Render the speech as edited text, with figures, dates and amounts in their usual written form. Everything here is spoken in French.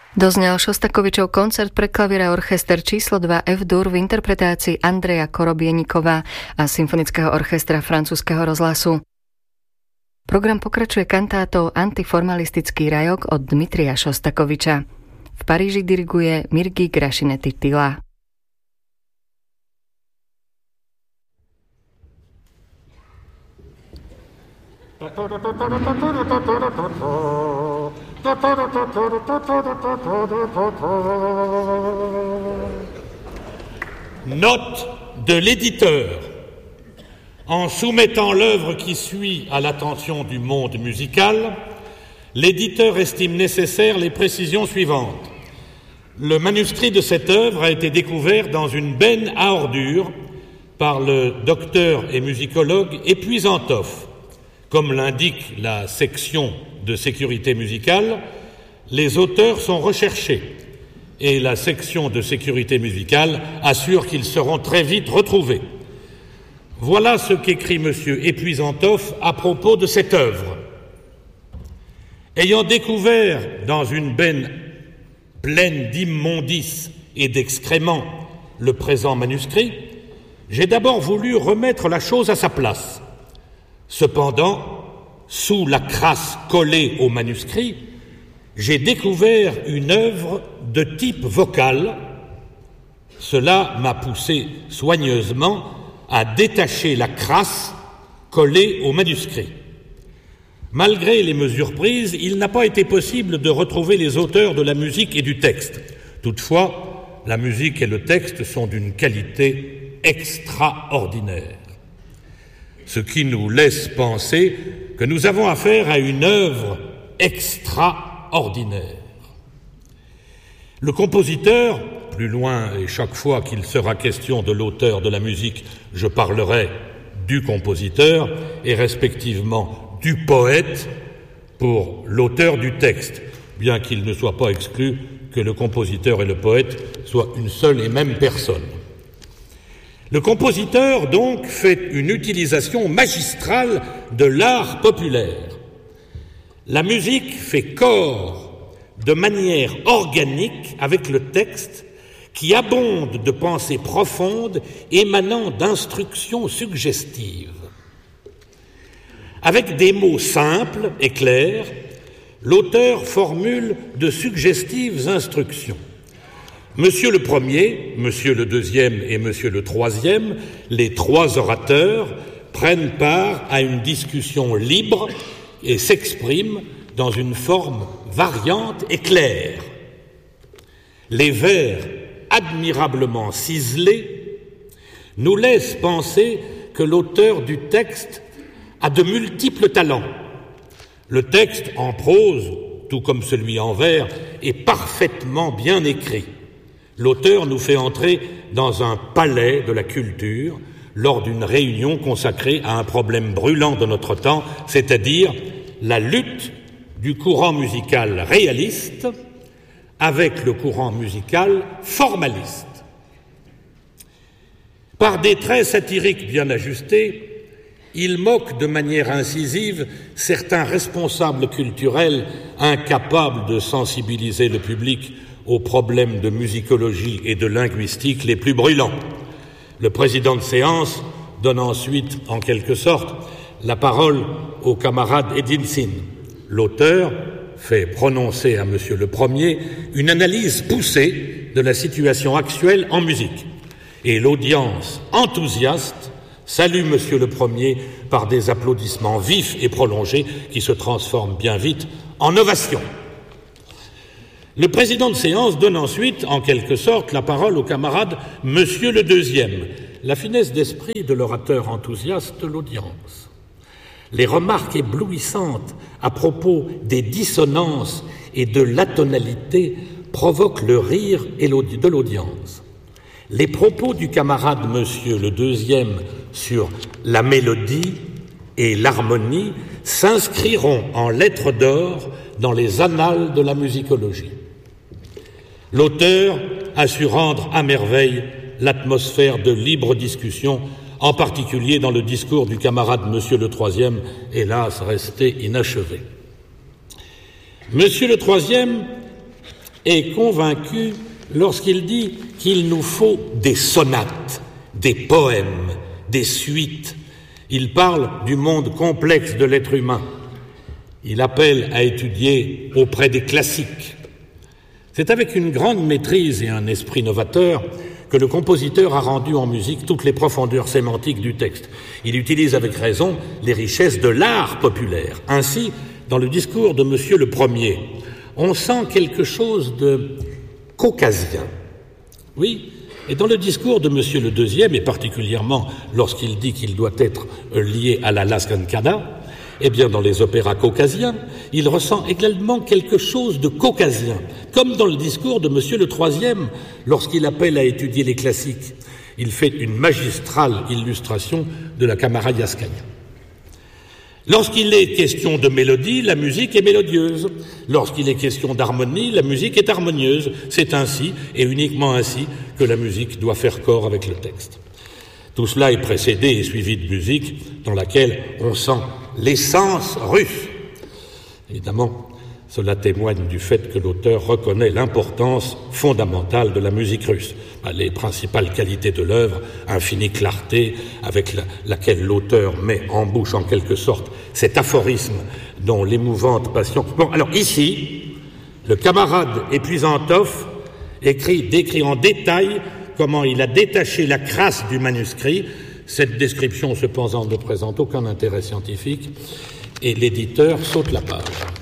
Doznel Šostakovičov koncert pre klavír a orchester číslo 2 F-dur v interpretácii Andreja Korobienikova a Symfonického orchestra francúzskeho rozhlasu. Program pokračuje kantátou Antiformalistický rajok od Dmitrija Šostakoviča. V Paríži diriguje Mirgi Grašinetti-Tila. Note de l'éditeur. En soumettant l'œuvre qui suit à l'attention du monde musical, l'éditeur estime nécessaires les précisions suivantes. Le manuscrit de cette œuvre a été découvert dans une benne à ordures par le docteur et musicologue Epuisantov. Comme l'indique la section de sécurité musicale, les auteurs sont recherchés et la section de sécurité musicale assure qu'ils seront très vite retrouvés. Voilà ce qu'écrit M. Epuisantov à propos de cette œuvre. Ayant découvert dans une benne pleine d'immondices et d'excréments le présent manuscrit, j'ai d'abord voulu remettre la chose à sa place. Cependant, sous la crasse collée au manuscrit, j'ai découvert une œuvre de type vocal. Cela m'a poussé soigneusement à détacher la crasse collée au manuscrit. Malgré les mesures prises, il n'a pas été possible de retrouver les auteurs de la musique et du texte. Toutefois, la musique et le texte sont d'une qualité extraordinaire. Ce qui nous laisse penser que nous avons affaire à une œuvre extraordinaire. Le compositeur, plus loin et chaque fois qu'il sera question de l'auteur de la musique, je parlerai du compositeur et respectivement du poète pour l'auteur du texte, bien qu'il ne soit pas exclu que le compositeur et le poète soient une seule et même personne. Le compositeur, donc, fait une utilisation magistrale de l'art populaire. La musique fait corps de manière organique avec le texte qui abonde de pensées profondes émanant d'instructions suggestives. Avec des mots simples et clairs, l'auteur formule de suggestives instructions. Monsieur le premier, monsieur le deuxième et monsieur le troisième, les trois orateurs prennent part à une discussion libre et s'expriment dans une forme variante et claire. Les vers admirablement ciselés nous laissent penser que l'auteur du texte a de multiples talents. Le texte en prose, tout comme celui en vers, est parfaitement bien écrit. L'auteur nous fait entrer dans un palais de la culture lors d'une réunion consacrée à un problème brûlant de notre temps, c'est-à-dire la lutte du courant musical réaliste avec le courant musical formaliste. Par des traits satiriques bien ajustés, il moque de manière incisive certains responsables culturels incapables de sensibiliser le public aux problèmes de musicologie et de linguistique les plus brûlants. Le président de séance donne ensuite, en quelque sorte, la parole au camarade Edinson. L'auteur fait prononcer à monsieur le premier une analyse poussée de la situation actuelle en musique. Et l'audience enthousiaste salue monsieur le premier par des applaudissements vifs et prolongés qui se transforment bien vite en ovations. Le président de séance donne ensuite, en quelque sorte, la parole au camarade monsieur le deuxième. La finesse d'esprit de l'orateur enthousiaste l'audience. Les remarques éblouissantes à propos des dissonances et de l'atonalité provoquent le rire de l'audience. Les propos du camarade monsieur le deuxième sur la mélodie et l'harmonie s'inscriront en lettres d'or dans les annales de la musicologie. L'auteur a su rendre à merveille l'atmosphère de libre discussion, en particulier dans le discours du camarade monsieur le troisième, hélas resté inachevé. Monsieur le troisième est convaincu lorsqu'il dit qu'il nous faut des sonates, des poèmes, des suites. Il parle du monde complexe de l'être humain. Il appelle à étudier auprès des classiques. C'est avec une grande maîtrise et un esprit novateur que le compositeur a rendu en musique toutes les profondeurs sémantiques du texte. Il utilise avec raison les richesses de l'art populaire. Ainsi, dans le discours de Monsieur le Premier, on sent quelque chose de caucasien. Oui, et dans le discours de Monsieur le Deuxième, et particulièrement lorsqu'il dit qu'il doit être lié à la Lascancana, eh bien, dans les opéras caucasiens, il ressent également quelque chose de caucasien, comme dans le discours de Monsieur le Troisième, lorsqu'il appelle à étudier les classiques. Il fait une magistrale illustration de la Kamarayaskaya. Lorsqu'il est question de mélodie, la musique est mélodieuse. Lorsqu'il est question d'harmonie, la musique est harmonieuse. C'est ainsi, et uniquement ainsi, que la musique doit faire corps avec le texte. Tout cela est précédé et suivi de musique dans laquelle on sent l'essence russe. Évidemment, cela témoigne du fait que l'auteur reconnaît l'importance fondamentale de la musique russe. Les principales qualités de l'œuvre, infinie clarté avec laquelle l'auteur met en bouche en quelque sorte cet aphorisme dont l'émouvante passion... Bon, alors ici, le camarade Epuisantov décrit en détail comment il a détaché la crasse du manuscrit. Cette description, cependant, ne présente aucun intérêt scientifique et l'éditeur saute la page.